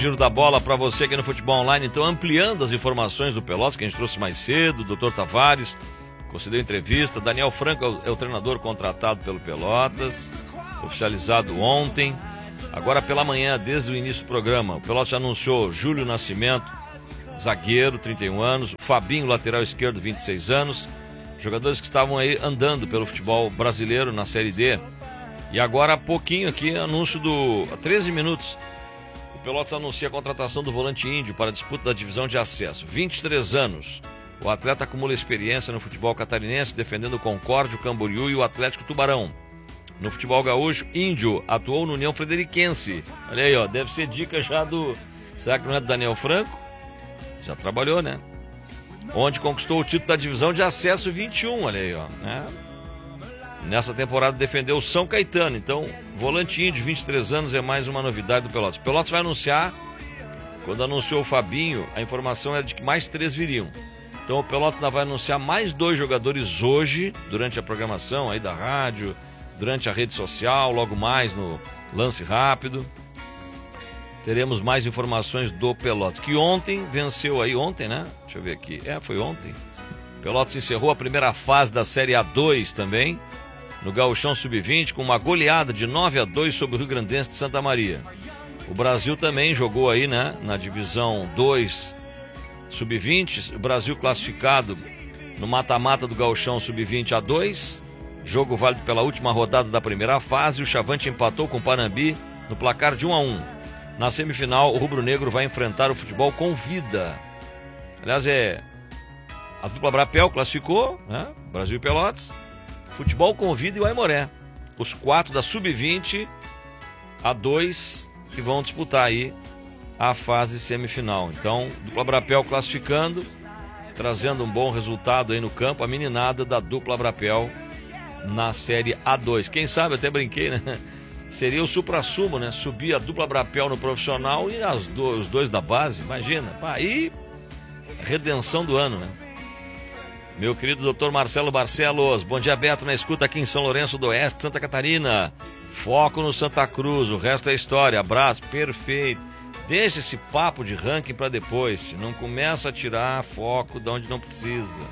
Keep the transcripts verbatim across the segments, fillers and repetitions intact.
Giro da bola para você aqui no Futebol Online, então ampliando as informações do Pelotas, que a gente trouxe mais cedo, o doutor Tavares concedeu entrevista, Daniel Franco é o, é o treinador contratado pelo Pelotas, oficializado ontem, agora pela manhã, desde o início do programa, o Pelotas já anunciou Júlio Nascimento, zagueiro, trinta e um anos, Fabinho, lateral esquerdo, vinte e seis anos, jogadores que estavam aí andando pelo futebol brasileiro na Série D, e agora há pouquinho aqui, anúncio do, há treze minutos, o Pelotas anuncia a contratação do volante índio para a disputa da divisão de acesso. vinte e três anos. O atleta acumula experiência no futebol catarinense, defendendo o Concórdia, o Camboriú e o Atlético Tubarão. No futebol gaúcho, índio atuou no União Frederiquense. Olha aí, ó, deve ser dica já do... Será que não é do Daniel Franco? Já trabalhou, né? Onde conquistou o título da divisão de acesso vinte e um, olha aí, ó. Né? Nessa temporada defendeu o São Caetano. Então, volante índio, vinte e três anos, é mais uma novidade do Pelotas. O Pelotas vai anunciar, quando anunciou o Fabinho, a informação era de que mais três viriam. Então o Pelotas ainda vai anunciar mais dois jogadores hoje, durante a programação aí da rádio, durante a rede social, logo mais no Lance Rápido. Teremos mais informações do Pelotas, que ontem venceu aí, ontem, né? Deixa eu ver aqui. É, foi ontem. O Pelotas encerrou a primeira fase da Série A dois também, no Gauchão sub vinte, com uma goleada de nove a dois sobre o Rio Grandense de Santa Maria. O Brasil também jogou aí, né, na divisão dois sub vinte, o Brasil classificado no mata-mata do Gauchão sub vinte a dois, jogo válido pela última rodada da primeira fase. O Chavante empatou com o Panambi no placar de um a um. Na semifinal, o rubro-negro vai enfrentar o Futebol Convida. Aliás, é a dupla Brapel classificou, né, Brasil e Pelotas. Futebol Convida e o Aimoré, os quatro da sub vinte a dois que vão disputar aí a fase semifinal. Então, dupla Brapel classificando, trazendo um bom resultado aí no campo, a meninada da dupla Brapel na Série A dois. Quem sabe, até brinquei, né? Seria o supra-sumo, né? Subir a dupla Brapel no profissional e as do, os dois da base, imagina. Aí, redenção do ano, né? Meu querido doutor Marcelo Barcelos, bom dia, Beto, na escuta aqui em São Lourenço do Oeste, Santa Catarina. Foco no Santa Cruz, o resto é história. Abraço, perfeito. Deixa esse papo de ranking para depois, não começa a tirar foco de onde não precisa.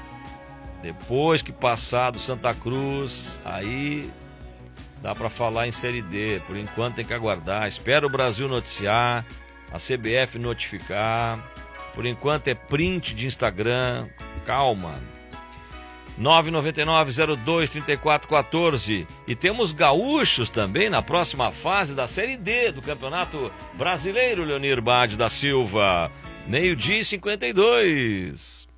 Depois que passar do Santa Cruz, aí dá para falar em Série D. Por enquanto tem que aguardar. Espera o Brasil noticiar, a C B F notificar. Por enquanto é print de Instagram. Calma. nove nove nove, zero dois, três quatro um quatro. E temos gaúchos também na próxima fase da Série D do Campeonato Brasileiro, Leonir Bade da Silva. Meio-dia e cinquenta e dois.